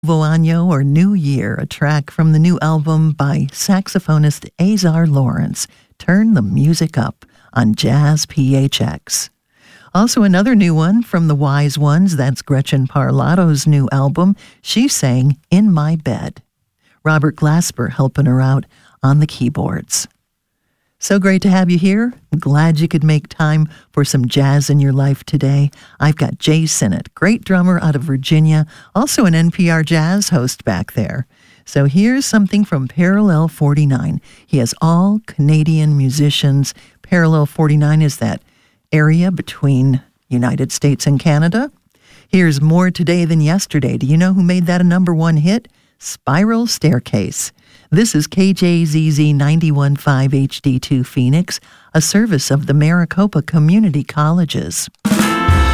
Nuevo Año or New Year, a track from the new album by saxophonist Azar Lawrence, Turn the Music Up on Jazz PHX. Also another new one from the Wise Ones, that's Gretchen Parlatto's new album. She sang In My Bed. Robert Glasper helping her out on the keyboards. So great to have you here. I'm glad you could make time for some jazz in your life today. I've got Jay Sinnott, great drummer out of Virginia, also an NPR jazz host back there. So here's something from Parallel 49. He has all Canadian musicians. Parallel 49 is that area between United States and Canada. Here's More Today Than Yesterday. Do you know who made that a #1 hit? Spiral Staircase. This is KJZZ 91.5 HD2 Phoenix, a service of the Maricopa Community Colleges.